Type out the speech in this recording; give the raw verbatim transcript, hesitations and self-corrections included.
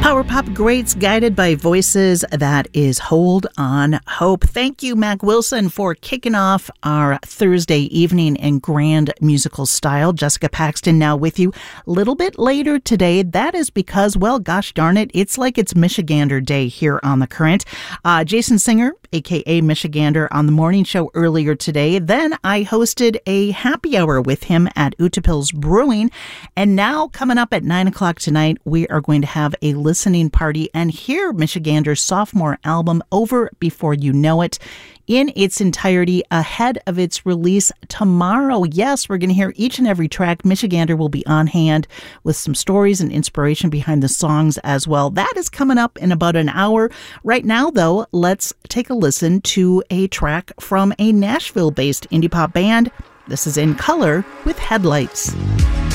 Power pop greats guided by voices. That is Hold On Hope. Thank you, Mac Wilson, for kicking off our Thursday evening in grand musical style. Jessica Paxton now with you a little bit later today. That is because, well, gosh darn it, it's like it's Michigander Day here on The Current. Uh, Jason Singer, a k a. Michigander, on the morning show earlier today. Then I hosted a happy hour with him at Utapils Brewing. And now, coming up at nine o'clock tonight, we are going to have a listening party and hear Michigander's sophomore album, Over Before You Know It, in its entirety ahead of its release tomorrow. Yes, we're going to hear each and every track. Michigander will be on hand with some stories and inspiration behind the songs as well. That is coming up in about an hour. Right now, though, let's take a listen to a track from a Nashville-based indie pop band. This is In Color with Headlights.